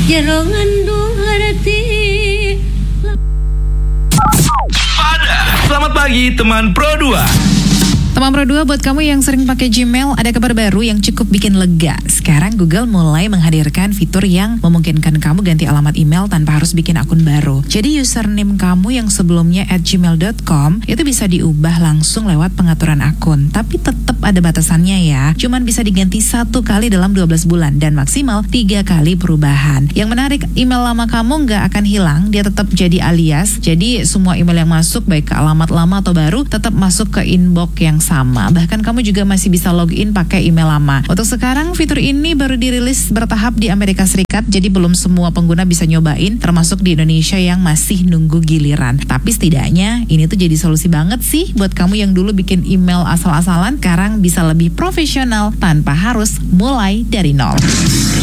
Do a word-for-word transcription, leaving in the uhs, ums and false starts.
Jerongan dua hati. Pada selamat pagi teman Pro dua. Teman Pro dua, buat kamu yang sering pakai Gmail, ada kabar baru yang cukup bikin lega. Sekarang Google mulai menghadirkan fitur yang memungkinkan kamu ganti alamat email tanpa harus bikin akun baru. Jadi username kamu yang sebelumnya at gmail dot com itu bisa diubah langsung lewat pengaturan akun. Tapi tetap ada batasannya ya. Cuman bisa diganti satu kali dalam dua belas bulan dan maksimal tiga kali perubahan. Yang menarik, email lama kamu nggak akan hilang, dia tetap jadi alias. Jadi semua email yang masuk baik ke alamat lama atau baru tetap masuk ke inbox yang sama. Bahkan kamu juga masih bisa login pakai email lama. Untuk sekarang fitur ini baru dirilis bertahap di Amerika Serikat, jadi belum semua pengguna bisa nyobain, termasuk di Indonesia yang masih nunggu giliran. Tapi setidaknya ini tuh jadi solusi banget sih buat kamu yang dulu bikin email asal-asalan, sekarang bisa lebih profesional tanpa harus mulai dari nol.